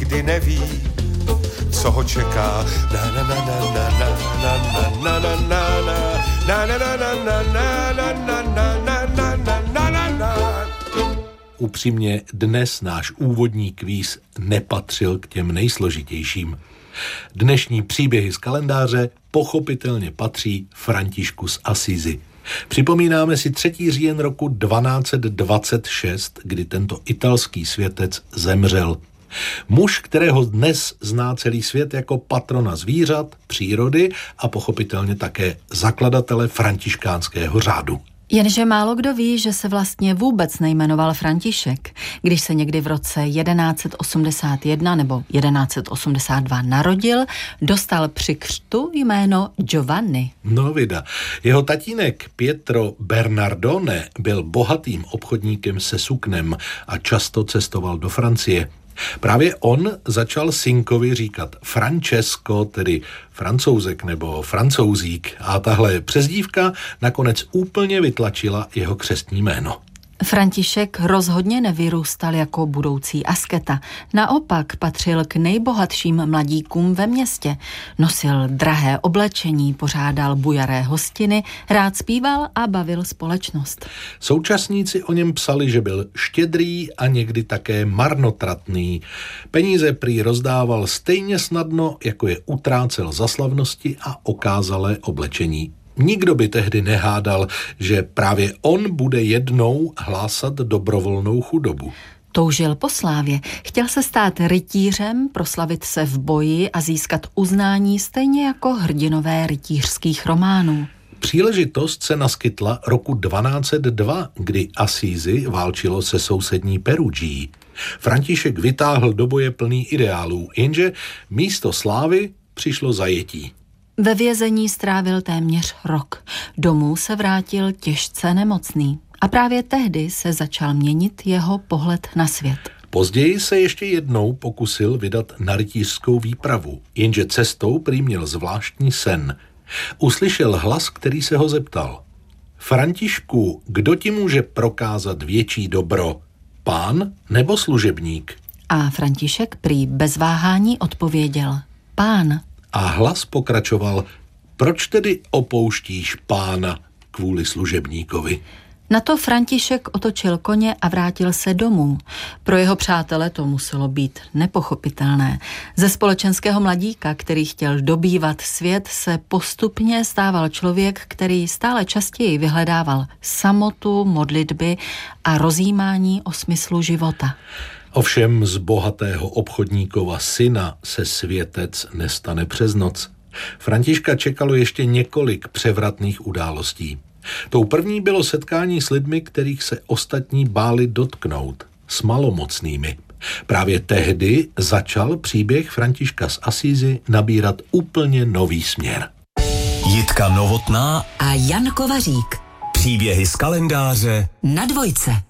nikdy neví, co ho čeká. Upřímně, dnes náš úvodní kvíz nepatřil k těm nejsložitějším. Dnešní příběhy z kalendáře pochopitelně patří Františku z Assisi. Připomínáme si 3. říjen roku 1226, kdy tento italský světec zemřel. Muž, kterého dnes zná celý svět jako patrona zvířat, přírody a pochopitelně také zakladatele františkánského řádu. Jenže málo kdo ví, že se vlastně vůbec nejmenoval František. Když se někdy v roce 1181 nebo 1182 narodil, dostal při křtu jméno Giovanni. No vida. Jeho tatínek Pietro Bernardone byl bohatým obchodníkem se suknem a často cestoval do Francie. Právě on začal synkovi říkat Francesco, tedy Francouzek nebo Francouzík, a tahle přezdívka nakonec úplně vytlačila jeho křestní jméno. František rozhodně nevyrůstal jako budoucí asketa. Naopak patřil k nejbohatším mladíkům ve městě. Nosil drahé oblečení, pořádal bujaré hostiny, rád zpíval a bavil společnost. Současníci o něm psali, že byl štědrý a někdy také marnotratný. Peníze prý rozdával stejně snadno, jako je utrácel za slavnosti a okázalé oblečení. Nikdo by tehdy nehádal, že právě on bude jednou hlásat dobrovolnou chudobu. Toužil po slávě, chtěl se stát rytířem, proslavit se v boji a získat uznání stejně jako hrdinové rytířských románů. Příležitost se naskytla roku 1202, kdy Assisi válčilo se sousední Perugií. František vytáhl do boje plný ideálů, jenže místo slávy přišlo zajetí. Ve vězení strávil téměř rok. Domů se vrátil těžce nemocný. A právě tehdy se začal měnit jeho pohled na svět. Později se ještě jednou pokusil vydat na rytířskou výpravu, jenže cestou prý měl zvláštní sen. Uslyšel hlas, který se ho zeptal: Františku, kdo ti může prokázat větší dobro? Pán nebo služebník? A František prý bez váhání odpověděl: Pán. A hlas pokračoval: proč tedy opouštíš pána kvůli služebníkovi? Na to František otočil koně a vrátil se domů. Pro jeho přátele to muselo být nepochopitelné. Ze společenského mladíka, který chtěl dobývat svět, se postupně stával člověk, který stále častěji vyhledával samotu, modlitby a rozjímání o smyslu života. Ovšem z bohatého obchodníkova syna se světec nestane přes noc. Františka čekalo ještě několik převratných událostí. Tou první bylo setkání s lidmi, kterých se ostatní báli dotknout, s malomocnými. Právě tehdy začal příběh Františka z Assisi nabírat úplně nový směr. Jitka Novotná a Jan Kovařík. Příběhy z kalendáře na Dvojce.